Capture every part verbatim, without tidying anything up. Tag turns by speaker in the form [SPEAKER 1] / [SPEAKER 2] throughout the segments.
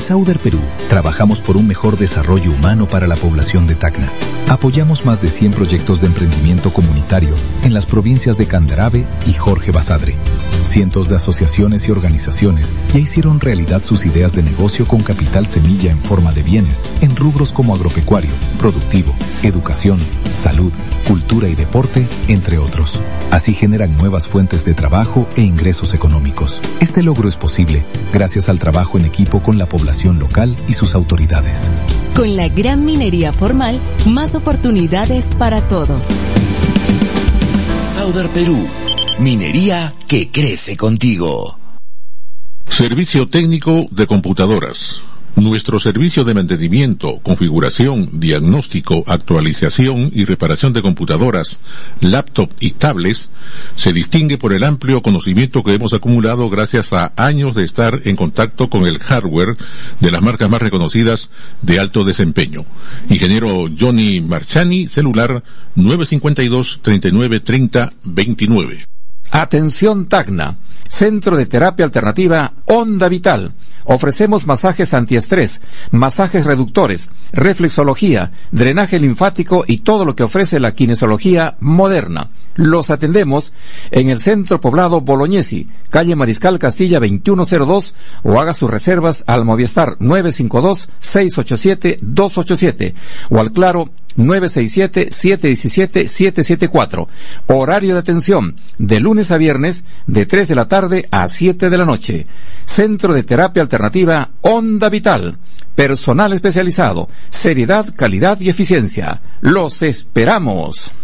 [SPEAKER 1] Sauder Perú, trabajamos por un mejor desarrollo humano para la población de Tacna. Apoyamos más de cien proyectos de emprendimiento comunitario en las provincias de Candarave y Jorge Basadre. Cientos de asociaciones y organizaciones ya hicieron realidad sus ideas de negocio con capital semilla en forma de bienes en rubros como agropecuario, productivo, educación, salud, cultura y deporte, entre otros. Así generan nuevas fuentes de trabajo e ingresos económicos. Este logro es posible gracias al trabajo en equipo con la población local y sus autoridades.
[SPEAKER 2] Con la gran minería formal, más oportunidades para todos.
[SPEAKER 3] Sauder Perú, minería que crece contigo.
[SPEAKER 4] Servicio técnico de computadoras. Nuestro servicio de mantenimiento, configuración, diagnóstico, actualización y reparación de computadoras, laptop y tablets se distingue por el amplio conocimiento que hemos acumulado gracias a años de estar en contacto con el hardware de las marcas más reconocidas de alto desempeño. Ingeniero Johnny Marchani, celular nueve cinco dos, treinta y nueve, treinta, veintinueve.
[SPEAKER 5] Atención Tacna, Centro de Terapia Alternativa Onda Vital. Ofrecemos masajes antiestrés, masajes reductores, reflexología, drenaje linfático y todo lo que ofrece la kinesiología moderna. Los atendemos en el Centro Poblado Bolognesi, calle Mariscal Castilla veintiuno cero dos, o haga sus reservas al Movistar nueve cinco dos, seis ocho siete, dos ocho siete o al Claro nueve seis siete, siete uno siete, siete siete cuatro. Horario de atención de lunes a viernes de tres de la tarde a siete de la noche. Centro de Terapia Alternativa Onda Vital. Personal especializado, seriedad, calidad y eficiencia. Los esperamos.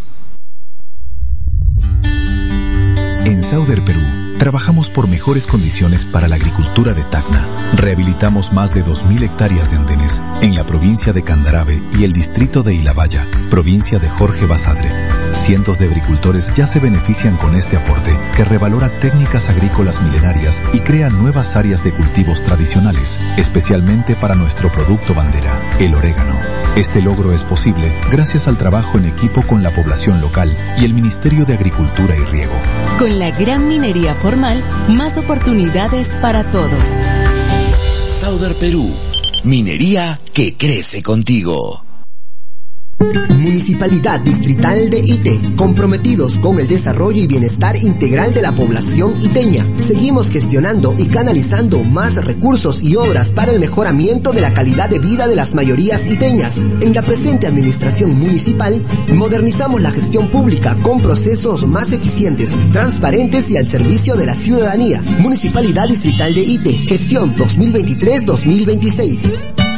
[SPEAKER 1] En Sauder Perú, trabajamos por mejores condiciones para la agricultura de Tacna. Rehabilitamos más de dos mil hectáreas de andenes en la provincia de Candarave y el distrito de Ilabaya, provincia de Jorge Basadre. Cientos de agricultores ya se benefician con este aporte que revalora técnicas agrícolas milenarias y crea nuevas áreas de cultivos tradicionales, especialmente para nuestro producto bandera, el orégano. Este logro es posible gracias al trabajo en equipo con la población local y el Ministerio de Agricultura y Riego.
[SPEAKER 2] Con la gran minería formal, más oportunidades para todos.
[SPEAKER 3] Sauder Perú, minería que crece contigo.
[SPEAKER 6] Municipalidad Distrital de Ite, comprometidos con el desarrollo y bienestar integral de la población iteña. Seguimos gestionando y canalizando más recursos y obras para el mejoramiento de la calidad de vida de las mayorías iteñas. En la presente administración municipal, modernizamos la gestión pública con procesos más eficientes, transparentes y al servicio de la ciudadanía. Municipalidad Distrital de Ite, gestión dos mil veintitrés dos mil veintiséis.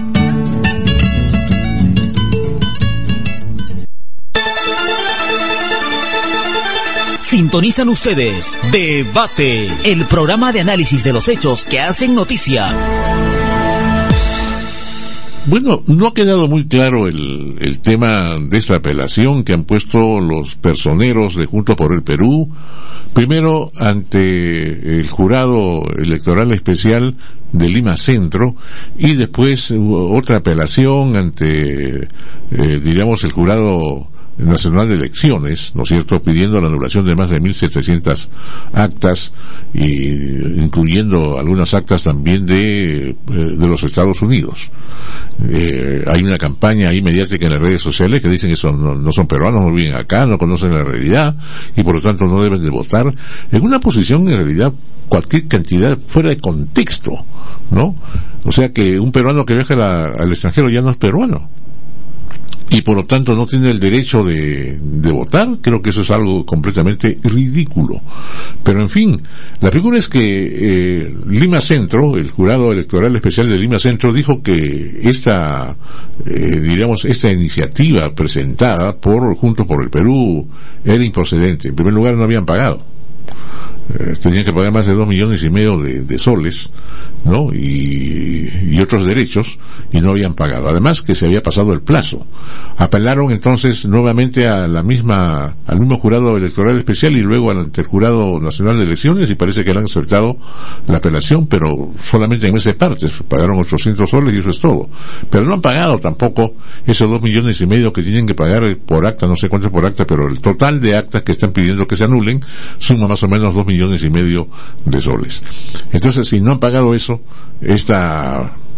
[SPEAKER 7] Sintonizan ustedes Debate, el programa de análisis de los hechos que hacen noticia.
[SPEAKER 4] Bueno, no ha quedado muy claro el, el tema de esta apelación que han puesto los personeros de Juntos por el Perú, primero ante el jurado electoral especial de Lima Centro y después otra apelación ante, eh, diríamos, el jurado Nacional de Elecciones, ¿no es cierto?, pidiendo la anulación de más de mil setecientas actas, y incluyendo algunas actas también de, de los Estados Unidos. Eh, hay una campaña ahí mediática en las redes sociales que dicen que son, no, no son peruanos, no viven acá, no conocen la realidad y por lo tanto no deben de votar en una posición en realidad cualquier cantidad fuera de contexto, ¿no? O sea que un peruano que viaja la, al extranjero ya no es peruano y por lo tanto no tiene el derecho de, de votar. Creo que eso es algo completamente ridículo. Pero en fin, la figura es que eh, Lima Centro, el jurado electoral especial de Lima Centro, dijo que esta, eh, diríamos, esta iniciativa presentada por Juntos por el Perú era improcedente. En primer lugar, no habían pagado. Eh, tenían que pagar más de dos millones y medio de, de soles, ¿no? Y, y otros derechos, y no habían pagado. Además que se había pasado el plazo. Apelaron entonces nuevamente a la misma, al mismo jurado electoral especial y luego ante el jurado nacional de elecciones, y parece que le han aceptado la apelación, pero solamente en meses partes. Pagaron ochocientos soles y eso es todo. Pero no han pagado tampoco esos dos millones y medio que tienen que pagar por acta, no sé cuánto por acta, pero el total de actas que están pidiendo que se anulen suma más o menos dos millones y medio de soles. Entonces, si no han pagado eso, esta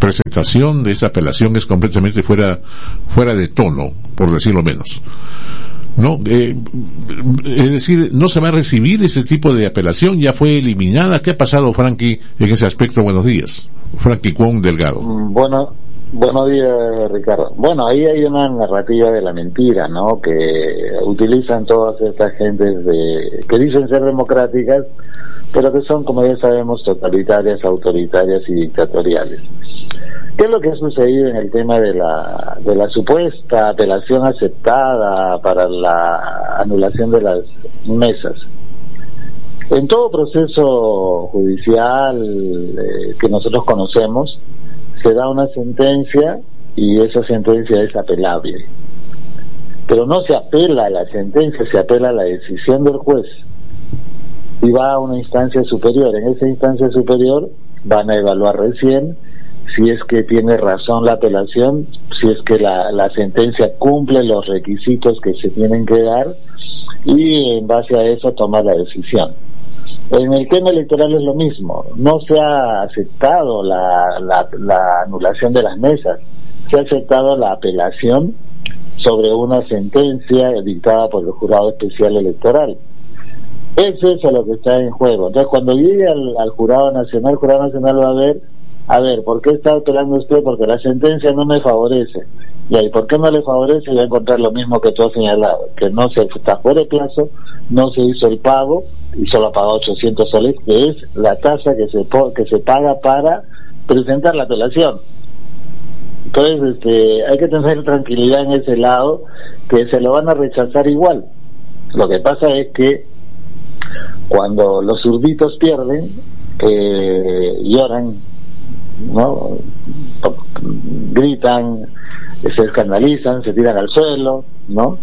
[SPEAKER 4] presentación de esa apelación es completamente fuera fuera de tono, por decirlo menos. No, eh, es decir, no se va a recibir ese tipo de apelación, ya fue eliminada. ¿Qué ha pasado, Frankie, en ese aspecto? Buenos días, Frankie Kwon Delgado.
[SPEAKER 8] Bueno, buenos días, Ricardo. Bueno, ahí hay una narrativa de la mentira, ¿no? Que utilizan todas estas gentes de que dicen ser democráticas, pero que son, como ya sabemos, totalitarias, autoritarias y dictatoriales. ¿Qué es lo que ha sucedido en el tema de la de la supuesta apelación aceptada para la anulación de las mesas? En todo proceso judicial eh, que nosotros conocemos, se da una sentencia y esa sentencia es apelable. Pero no se apela a la sentencia, se apela a la decisión del juez y va a una instancia superior. En esa instancia superior van a evaluar recién si es que tiene razón la apelación, si es que la, la sentencia cumple los requisitos que se tienen que dar, y en base a eso tomar la decisión. En el tema electoral es lo mismo, no se ha aceptado la, la, la anulación de las mesas, se ha aceptado la apelación sobre una sentencia dictada por el Jurado Especial Electoral. Eso es lo que está en juego. Entonces, cuando llegue al, al Jurado Nacional, el Jurado Nacional va a ver, a ver, ¿por qué está apelando usted? Porque la sentencia no me favorece. Y ahí, ¿por qué no le favorece? Y va a encontrar lo mismo que tú has señalado, que no se está fuera de plazo, no se hizo el pago y solo ha pagado ochocientos soles, que es la tasa que se que se paga para presentar la apelación. Entonces, este, hay que tener tranquilidad en ese lado, que se lo van a rechazar igual. Lo que pasa es que cuando los zurditos pierden, eh, lloran, ¿no? Gritan, se escandalizan, se tiran al suelo, ¿no?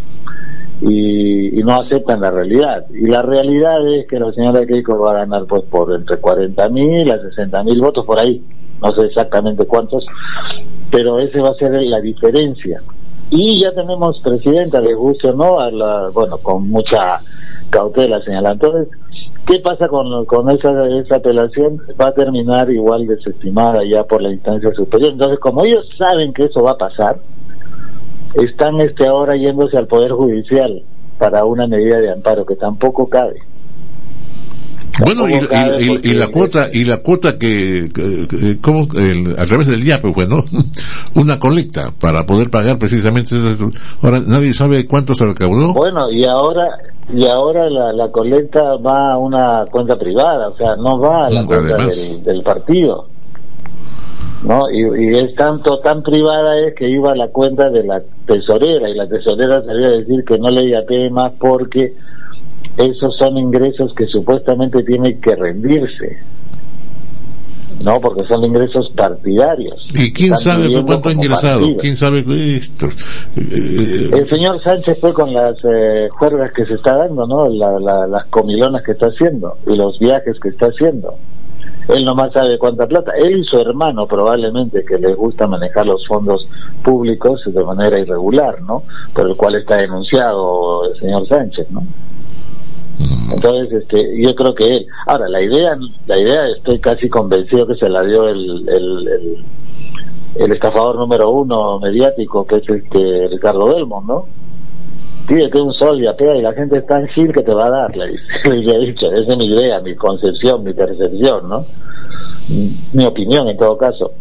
[SPEAKER 8] Y, y no aceptan la realidad. Y la realidad es que la señora Keiko va a ganar pues por entre cuarenta mil a sesenta mil votos, por ahí, no sé exactamente cuántos, pero ese va a ser la diferencia. Y ya tenemos presidenta, les guste o no, a la, bueno, con mucha cautela señala. Entonces, ¿qué pasa con, con esa, esa apelación? Va a terminar igual desestimada ya por la instancia superior. Entonces, como ellos saben que eso va a pasar, están este ahora yéndose al Poder Judicial para una medida de amparo que tampoco cabe.
[SPEAKER 4] Bueno, y, y, y, y la cuota, y la cuota que, que, que como el, a través del I A P E, pues, ¿no? Una colecta para poder pagar precisamente. Ahora nadie sabe cuánto se recaudó.
[SPEAKER 8] Bueno, y ahora, y ahora la, la colecta va a una cuenta privada, o sea, no va a la cuenta del, del partido, ¿no? Y, y es tanto, tan privada es que iba a la cuenta de la tesorera, y la tesorera salió a decir que no le yapee más porque esos son ingresos que supuestamente tienen que rendirse, no, porque son ingresos partidarios.
[SPEAKER 4] ¿Y quién sabe cuánto ha ingresado? Partido. ¿Quién sabe esto?
[SPEAKER 8] El señor Sánchez fue con las eh, juergas que se está dando, ¿no? La, la, las comilonas que está haciendo y los viajes que está haciendo. Él nomás sabe cuánta plata. Él y su hermano probablemente, que les gusta manejar los fondos públicos de manera irregular, ¿no? Por el cual está denunciado el señor Sánchez, ¿no? Entonces, este, yo creo que él. Ahora, la idea, la idea, estoy casi convencido que se la dio el, el, el, el estafador número uno mediático, que es este Ricardo Belmont, ¿no? Pídete un sol y apea y la gente es tan gil que te va a dar, le he dicho. Esa es mi idea, mi concepción, mi percepción, ¿no? Mi opinión en todo caso.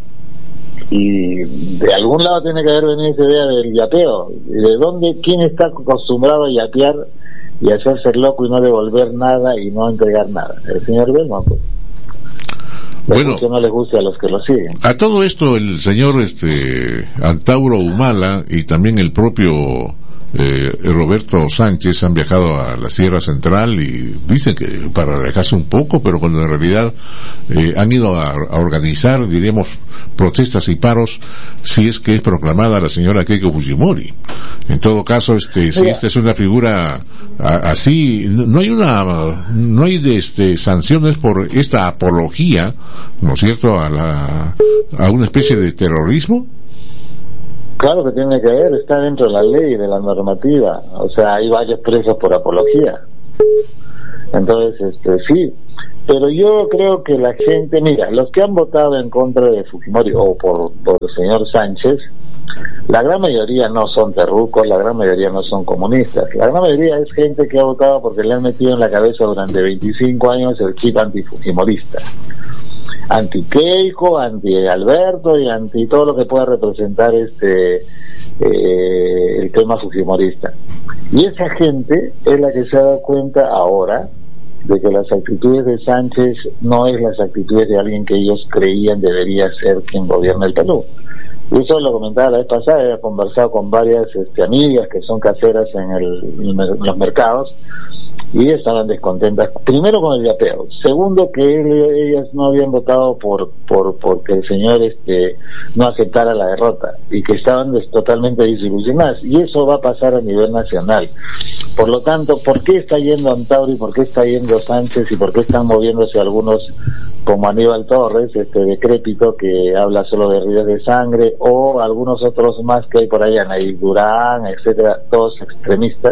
[SPEAKER 8] Y de algún lado tiene que haber venido esa idea del yapeo. ¿De dónde? ¿Quién está acostumbrado a yapear y hacerse loco y no devolver nada y no entregar nada? El señor Belmont, pues.
[SPEAKER 4] Bueno,
[SPEAKER 8] que no les guste a los que lo siguen.
[SPEAKER 4] A todo esto el señor este Antauro Humala y también el propio eh, Roberto Sánchez han viajado a la Sierra Central y dicen que para relajarse un poco, pero cuando en realidad eh, han ido a, a organizar, diríamos, protestas y paros si es que es proclamada la señora Keiko Fujimori. En todo caso, este, si esta es una figura a, así, no hay una, no hay de este sanciones por esta apología, ¿no es cierto?, a la, a una especie de terrorismo.
[SPEAKER 8] Claro que tiene que ver, está dentro de la ley, de la normativa. O sea, hay varios presos por apología. Entonces, este, sí, pero yo creo que la gente, mira, los que han votado en contra de Fujimori o por, por el señor Sánchez, la gran mayoría no son terrucos, la gran mayoría no son comunistas, la gran mayoría es gente que ha votado porque le han metido en la cabeza durante veinticinco años el chip antifujimorista, anti Keiko, anti Alberto y anti todo lo que pueda representar este eh, el tema fujimorista. Y esa gente es la que se ha dado cuenta ahora de que las actitudes de Sánchez no es las actitudes de alguien que ellos creían debería ser quien gobierna el Perú. Y eso lo comentaba la vez pasada, he conversado con varias este, amigas que son caseras en, el, en los mercados y estaban descontentas, primero con el yapeo, segundo que él, ellas no habían votado por por porque el señor este no aceptara la derrota y que estaban des, totalmente desilusionadas, y eso va a pasar a nivel nacional. Por lo tanto, ¿por qué está yendo Antauro y por qué está yendo Sánchez y por qué están moviéndose algunos como Aníbal Torres, este decrépito que habla solo de ríos de sangre, o algunos otros más que hay por allá, Nair Durán, etcétera, todos extremistas,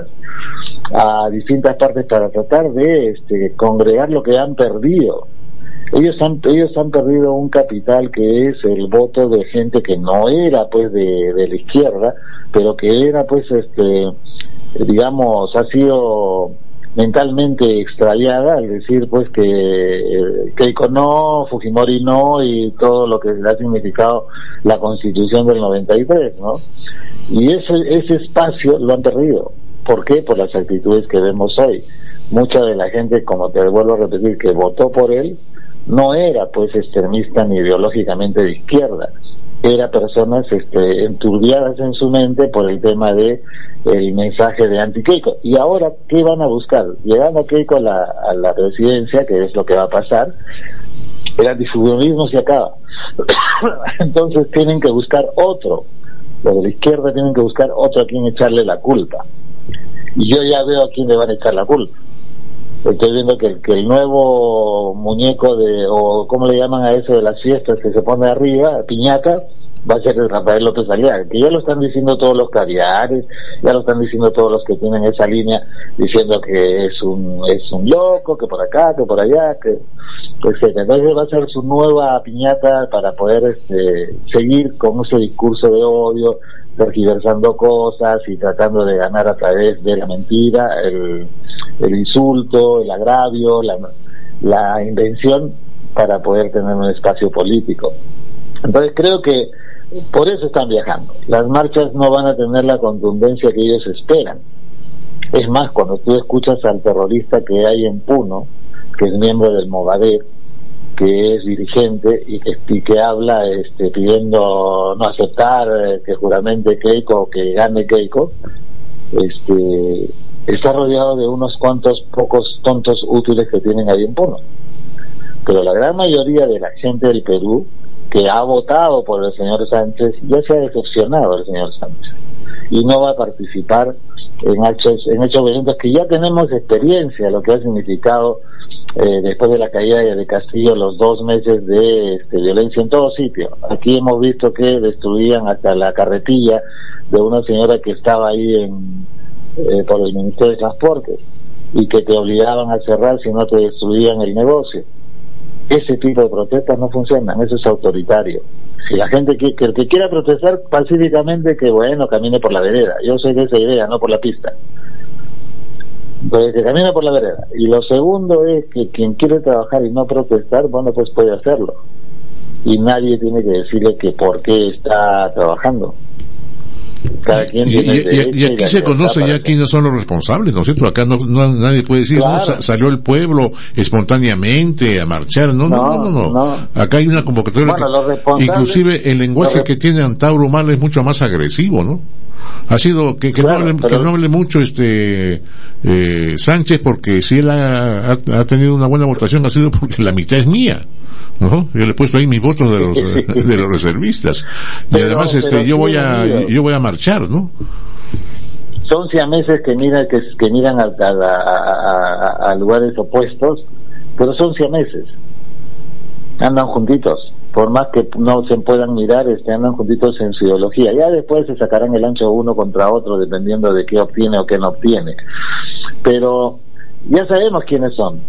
[SPEAKER 8] a distintas partes para tratar de este, congregar lo que han perdido? Ellos han ellos han perdido un capital que es el voto de gente que no era pues de, de la izquierda, pero que era pues este digamos ha sido mentalmente extraviada al decir pues que eh, Keiko no, Fujimori no y todo lo que ha significado la Constitución del noventa y tres, ¿no? Y ese ese espacio lo han perdido. ¿Por qué? Por las actitudes que vemos hoy. Mucha de la gente, como te vuelvo a repetir, que votó por él, no era pues extremista ni ideológicamente de izquierda. Era personas este, enturbiadas en su mente por el tema de el mensaje de anti-Keiko. Y ahora, ¿qué van a buscar? Llegando a Keiko a la, a la presidencia, que es lo que va a pasar, el antifujimorismo se acaba. Entonces tienen que buscar otro. Los de la izquierda tienen que buscar otro a quien echarle la culpa. Y yo ya veo a quién le van a echar la culpa. Estoy viendo que, que el nuevo muñeco de, o ¿cómo le llaman a eso de las fiestas que se pone arriba, piñata? Va a ser el Rafael López Aliaga, que ya lo están diciendo todos los caviares, ya lo están diciendo todos los que tienen esa línea, diciendo que es un es un loco, que por acá, que por allá, que etcétera. Entonces va a ser su nueva piñata para poder este, seguir con ese discurso de odio, tergiversando cosas y tratando de ganar a través de la mentira, el, el insulto, el agravio, la, la invención para poder tener un espacio político. Entonces creo que por eso están viajando. Las marchas no van a tener la contundencia que ellos esperan. Es más, cuando tú escuchas al terrorista que hay en Puno, que es miembro del Movadef, que es dirigente y que, y que habla este, pidiendo no aceptar eh, que juramente Keiko o que gane Keiko, este, está rodeado de unos cuantos pocos tontos útiles que tienen ahí en Puno. Pero la gran mayoría de la gente del Perú que ha votado por el señor Sánchez ya se ha decepcionado del señor Sánchez y no va a participar en hechos en hechos violentos que ya tenemos experiencia, lo que ha significado eh, después de la caída de Castillo los dos meses de este, violencia en todo sitio. Aquí hemos visto que destruían hasta la carretilla de una señora que estaba ahí en eh, por el Ministerio de Transportes y que te obligaban a cerrar si no te destruían el negocio. Ese tipo de protestas no funcionan, eso es autoritario. Si la gente que, que el que quiera protestar pacíficamente, que bueno, camine por la vereda. Yo soy de esa idea, no por la pista. Entonces, que camine por la vereda. Y lo segundo es que quien quiere trabajar y no protestar, bueno, pues puede hacerlo. Y nadie tiene que decirle que por qué está trabajando. Cada quien
[SPEAKER 4] y,
[SPEAKER 8] tiene
[SPEAKER 4] y, y, y aquí se conoce ya quiénes son los responsables, ¿no es cierto? Acá no, no nadie puede decir, claro, no, sa salió el pueblo espontáneamente a marchar, no, no, no, no, no. no. Acá hay una convocatoria bueno, que, inclusive el lenguaje que tiene Antauro Humala es mucho más agresivo, ¿no? Ha sido que, que, claro, no, hable, pero... que no hable mucho este eh, Sánchez, porque si él ha, ha, ha tenido una buena votación ha sido porque la mitad es mía, ¿no? Yo le he puesto ahí mis votos de los de los reservistas y pero, además este yo voy a yo voy a marchar, ¿no?
[SPEAKER 8] Son siameses que miran que, que miran a, a, a, a lugares opuestos, pero son siameses, andan juntitos. Por más que no se puedan mirar, este, andan juntitos en su ideología. Ya después se sacarán el ancho uno contra otro, dependiendo de qué obtiene o qué no obtiene. Pero ya sabemos quiénes son.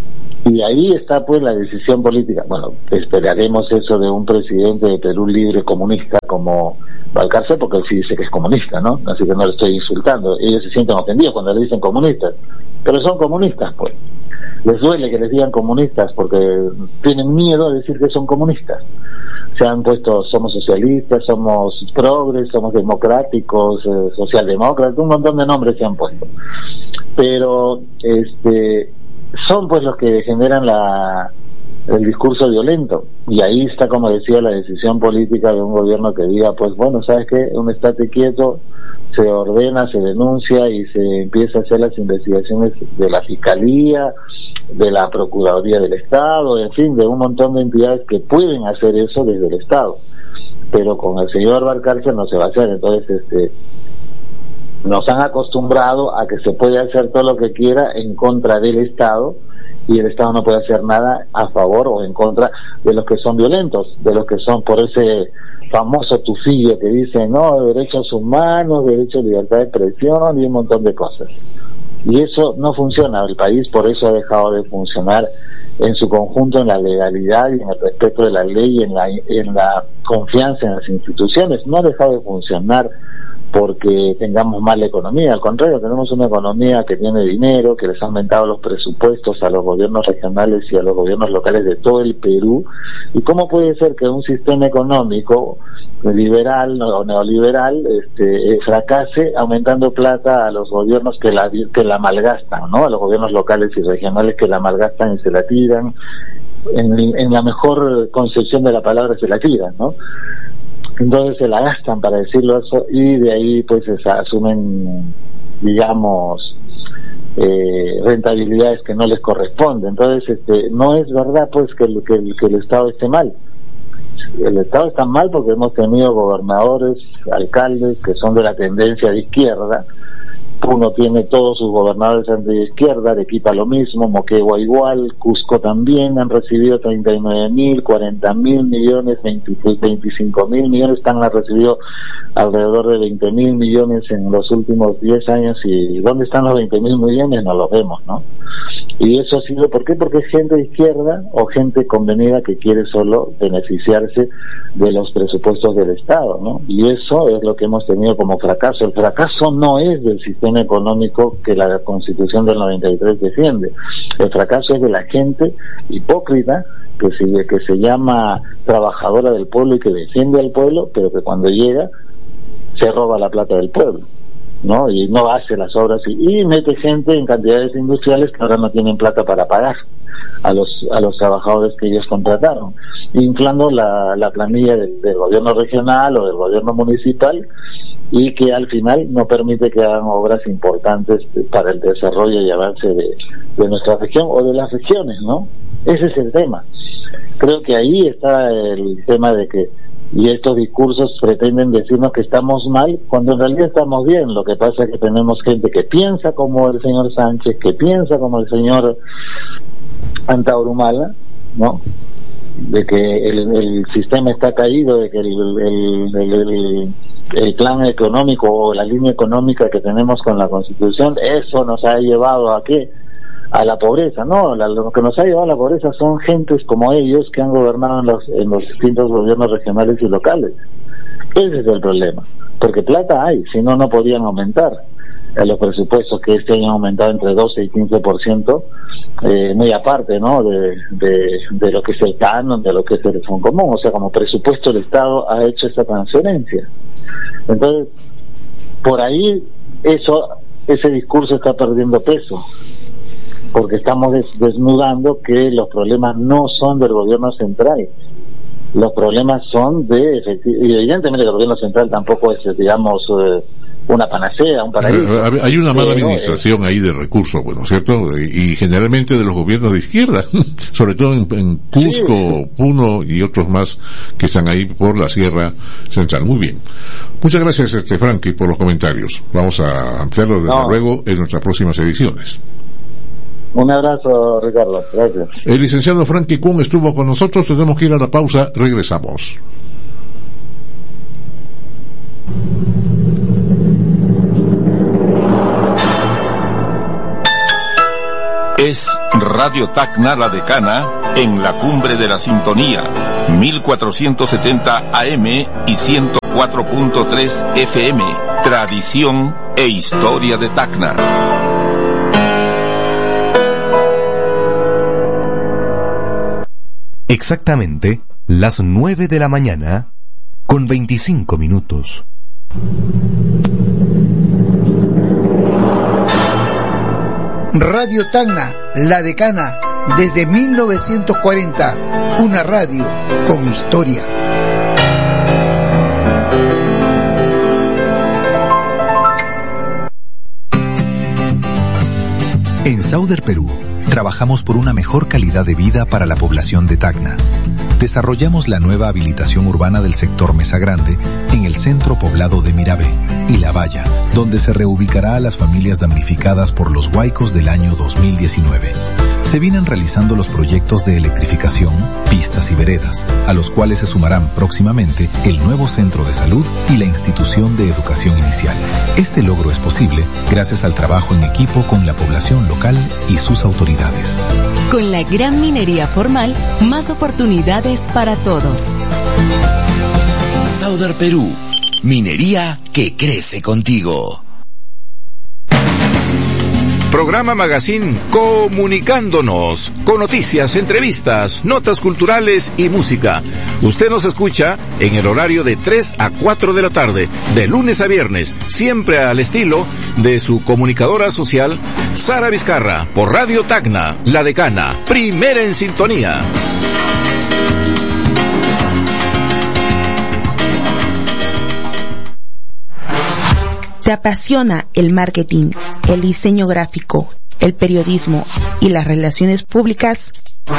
[SPEAKER 8] Y ahí está pues la decisión política. Bueno, esperaremos eso de un presidente de Perú Libre comunista como Valcárcel, porque él sí dice que es comunista, ¿no? Así que no le estoy insultando. Ellos se sienten ofendidos cuando le dicen comunistas, pero son comunistas, pues. Les duele que les digan comunistas porque tienen miedo a decir que son comunistas. Se han puesto, somos socialistas, somos progres, somos democráticos, eh, socialdemócratas, un montón de nombres se han puesto. Pero, este... son pues los que generan la el discurso violento, y ahí está, como decía, la decisión política de un gobierno que diga, pues bueno, ¿sabes qué? Un estate quieto, se ordena, se denuncia y se empieza a hacer las investigaciones de la Fiscalía, de la Procuraduría del Estado, en fin, de un montón de entidades que pueden hacer eso desde el Estado, pero con el señor Valcárcel no se va a hacer. Entonces, este nos han acostumbrado a que se puede hacer todo lo que quiera en contra del Estado, y el Estado no puede hacer nada a favor o en contra de los que son violentos, de los que son por ese famoso tufillo que dicen, no, derechos humanos, derechos de libertad de expresión y un montón de cosas. Y eso no funciona. El país por eso ha dejado de funcionar en su conjunto, en la legalidad y en el respeto de la ley y en la, en la confianza en las instituciones. No ha dejado de funcionar porque tengamos mala economía, al contrario, tenemos una economía que tiene dinero, que les ha aumentado los presupuestos a los gobiernos regionales y a los gobiernos locales de todo el Perú. ¿Y cómo puede ser que un sistema económico liberal o neoliberal este, eh, fracase aumentando plata a los gobiernos que la, que la malgastan, ¿no? A los gobiernos locales y regionales que la malgastan y se la tiran, en, en la mejor concepción de la palabra se la tiran, ¿no? Entonces se la gastan, para decirlo eso, y de ahí pues se asumen, digamos, eh, rentabilidades que no les corresponden. Entonces este no es verdad pues que el, que, el, que el Estado esté mal. El Estado está mal porque hemos tenido gobernadores, alcaldes que son de la tendencia de izquierda. Puno tiene todos sus gobernadores de izquierda, Arequipa lo mismo, Moquegua igual, Cusco también, han recibido treinta y nueve mil, cuarenta mil millones, veinticinco mil millones, han recibido alrededor de veinte mil millones en los últimos diez años, y ¿dónde están los veinte mil millones? No los vemos, ¿no? Y eso ha sido, ¿por qué? Porque es gente de izquierda o gente convenida que quiere solo beneficiarse de los presupuestos del Estado, ¿no? Y eso es lo que hemos tenido como fracaso. El fracaso no es del sistema económico que la Constitución del noventa y tres defiende. El fracaso es de la gente hipócrita que se, que se llama trabajadora del pueblo y que defiende al pueblo, pero que cuando llega se roba la plata del pueblo, ¿no? Y no hace las obras y, y mete gente en cantidades industriales que ahora no tienen plata para pagar a los a los trabajadores que ellos contrataron, inflando la, la planilla del, del gobierno regional o del gobierno municipal, y que al final no permite que hagan obras importantes para el desarrollo y avance de, de nuestra región o de las regiones, ¿no? Ese es el tema. Creo que ahí está el tema de que, y estos discursos pretenden decirnos que estamos mal cuando en realidad estamos bien. Lo que pasa es que tenemos gente que piensa como el señor Sánchez, que piensa como el señor Antaurumala, ¿no? De que el, el sistema está caído, de que el, el, el, el, el plan económico o la línea económica que tenemos con la Constitución, eso nos ha llevado a qué, a la pobreza. No, la, lo que nos ha llevado a la pobreza son gentes como ellos que han gobernado en los, en los distintos gobiernos regionales y locales. Ese es el problema, porque plata hay, si no, no podían aumentar eh, los presupuestos que este año han aumentado entre doce y quince por ciento, eh, muy aparte, ¿no?, de, de, de lo que es el canon, de lo que es el fondo común. O sea, como presupuesto el Estado ha hecho esta transferencia. Entonces, por ahí eso ese discurso está perdiendo peso, porque estamos des, desnudando que los problemas no son del gobierno central. Los problemas son de, y evidentemente el gobierno central tampoco es, digamos, eh, una panacea, un paraíso.
[SPEAKER 4] Hay una mala administración ahí de recursos, bueno, ¿cierto? Y, y generalmente de los gobiernos de izquierda, sobre todo en, en Cusco, sí, Puno y otros más que están ahí por la Sierra Central. Muy bien. Muchas gracias, este Frankie, por los comentarios. Vamos a ampliarlo desde no. luego en nuestras próximas ediciones.
[SPEAKER 8] Un abrazo, Ricardo. Gracias.
[SPEAKER 4] El licenciado Frankie Kuhn estuvo con nosotros. Tenemos que ir a la pausa. Regresamos.
[SPEAKER 9] es Radio Tacna La Decana en la cumbre de la sintonía, mil cuatrocientos setenta A M y ciento cuatro punto tres F M, tradición e historia de Tacna.
[SPEAKER 10] Exactamente las nueve de la mañana con veinticinco minutos.
[SPEAKER 11] Radio Tacna, La Decana, desde mil novecientos cuarenta, una radio con historia.
[SPEAKER 1] En Sauder Perú, trabajamos por una mejor calidad de vida para la población de Tacna. Desarrollamos la nueva habilitación urbana del sector Mesa Grande en el centro poblado de Mirabé y La Valla, donde se reubicará a las familias damnificadas por los huaicos del año dos mil diecinueve. Se vienen realizando los proyectos de electrificación, pistas y veredas, a los cuales se sumarán próximamente el nuevo centro de salud y la institución de educación inicial. Este logro es posible gracias al trabajo en equipo con la población local y sus autoridades.
[SPEAKER 2] Con la gran minería formal, más oportunidades para todos.
[SPEAKER 3] Sauder Perú, minería que crece contigo.
[SPEAKER 5] Programa Magazine Comunicándonos, con noticias, entrevistas, notas culturales y música. Usted nos escucha en el horario de tres a cuatro de la tarde, de lunes a viernes, siempre al estilo de su comunicadora social, Sara Vizcarra, por Radio Tacna, La Decana, primera en sintonía.
[SPEAKER 12] ¿Te apasiona el marketing, el diseño gráfico, el periodismo y las relaciones públicas?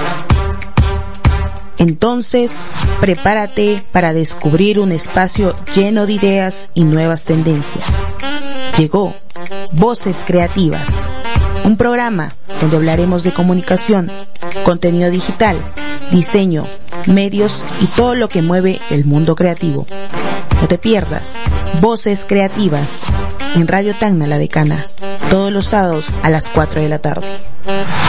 [SPEAKER 12] Entonces, prepárate para descubrir un espacio lleno de ideas y nuevas tendencias. Llegó Voces Creativas, un programa donde hablaremos de comunicación, contenido digital, diseño, medios y todo lo que mueve el mundo creativo. No te pierdas Voces Creativas en Radio Tacna La Decana, todos los sábados a las cuatro de la tarde.